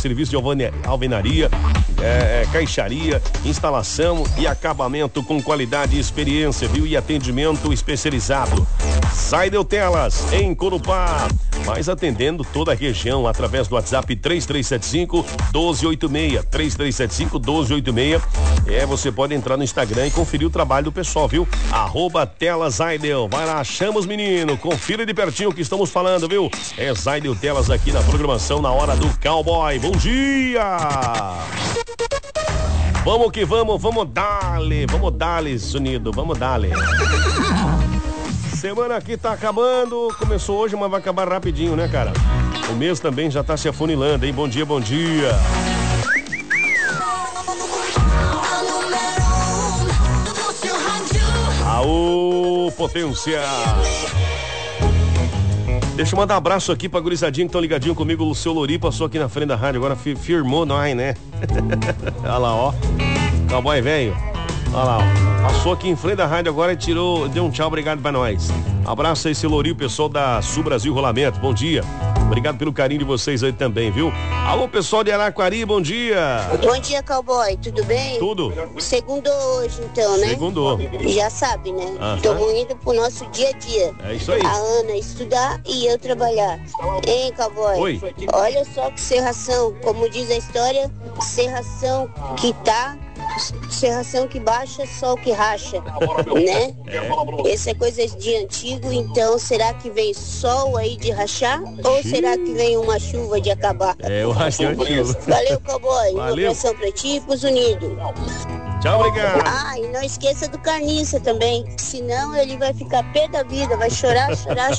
serviço de alvenaria, caixaria, instalação e acabamento com qualidade e experiência, viu? E atendimento especializado. Zaidel Telas, em Corupá, mas atendendo toda a região através do WhatsApp 3375-1286, 3375-1286. Você pode entrar no Instagram e conferir o trabalho do pessoal, viu? @Telas Zaidel. Vai lá, chama os meninos, confira de pertinho o que estamos falando, viu? É Zaidel Telas aqui na programação na hora do Cowboy. Bom dia! Vamos que vamos dale, Sunido, vamos dale. Semana aqui tá acabando, começou hoje, mas vai acabar rapidinho, né, cara? O mês também já tá se afunilando, hein? Bom dia, bom dia. Aô, potência. Deixa eu mandar um abraço aqui pra gurizadinha que estão ligadinho comigo. O seu Lori passou aqui na frente da rádio, agora firmou nós, né? Olha lá, ó. Cowboy velho. Olha lá, ó. Passou aqui em frente da rádio agora e deu um tchau, obrigado pra nós. Abraço aí, seu Lori, o pessoal da Sul Brasil Rolamento, bom dia. Obrigado pelo carinho de vocês aí também, viu? Alô, pessoal de Araquari, bom dia. Bom dia, Cowboy, tudo bem? Tudo. Segundou hoje, então, né? Segundou. Já sabe, né? Estamos indo pro nosso dia a dia. É isso aí. A Ana estudar e eu trabalhar. Hein, Cowboy? Oi. Olha só que serração, como diz a história, serração que tá, serração que baixa, sol que racha, né? Essa é coisa de antigo, então será que vem sol aí de rachar? Ou será que vem uma chuva de acabar? Eu acho que é chuva. Valeu, Cowboy. Valeu. Uma abração pra ti e pros unidos. Tchau, obrigado. E não esqueça do Carniça também, senão ele vai ficar pé da vida, vai chorar.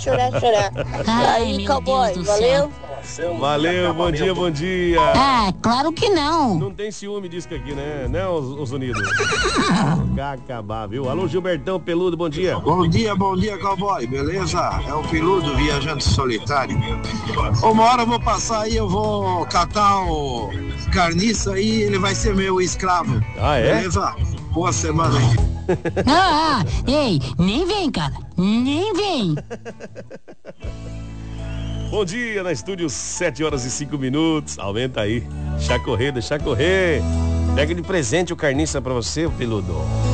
Aí, Cowboy, valeu? Valeu, bom dia, bom dia. Claro que não. Não tem ciúme disso aqui, né? Né, os unidos? Acabar, viu? Alô, Gilbertão Peludo, bom dia. Bom dia, Cowboy, beleza? É o Peludo, viajante solitário. Uma hora eu vou passar aí, eu vou catar o Carniça aí, ele vai ser meu escravo. Beleza? Boa semana aí. Ei, nem vem, cara, nem vem. Bom dia, na estúdio, 7h05. Aumenta aí. Deixa correr. Pega de presente o Carniça pra você, Peludo.